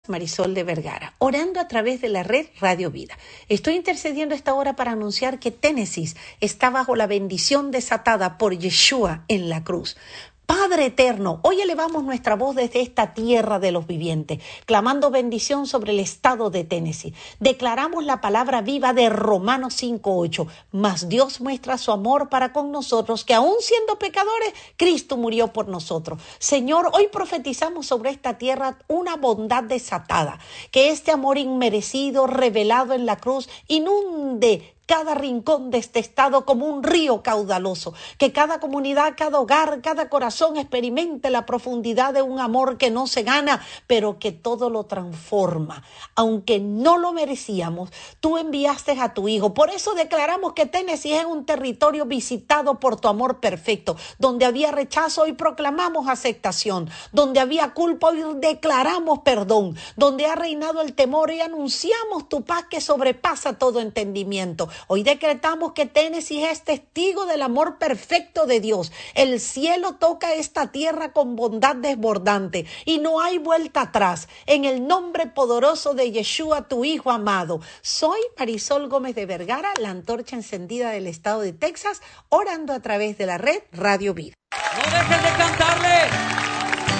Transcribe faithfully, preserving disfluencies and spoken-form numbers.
Marisol de Vergara, orando a través de la red Radio Vida. Estoy intercediendo esta hora para anunciar que Tennessee está bajo la bendición desatada por Yeshua en la cruz. Padre eterno, hoy elevamos nuestra voz desde esta tierra de los vivientes, clamando bendición sobre el estado de Tennessee. Declaramos la palabra viva de Romanos cinco ocho. Mas Dios muestra su amor para con nosotros, que aún siendo pecadores, Cristo murió por nosotros. Señor, hoy profetizamos sobre esta tierra una bondad desatada, que este amor inmerecido, revelado en la cruz, inunde cada rincón de este estado como un río caudaloso, que cada comunidad, cada hogar, cada corazón experimente la profundidad de un amor que no se gana, pero que todo lo transforma. Aunque no lo merecíamos, tú enviaste a tu Hijo. Por eso declaramos que Tennessee es un territorio visitado por tu amor perfecto. Donde había rechazo, hoy proclamamos aceptación. Donde había culpa, hoy declaramos perdón. Donde ha reinado el temor, hoy anunciamos tu paz que sobrepasa todo entendimiento. Hoy decretamos que Tennessee es testigo del amor perfecto de Dios. El cielo toca esta tierra con bondad desbordante y no hay vuelta atrás. En el nombre poderoso de Yeshua, tu Hijo amado. Soy Marisol Gómez de Vergara, la antorcha encendida del estado de Texas, orando a través de la red Radio Vida. No dejes de cantarle.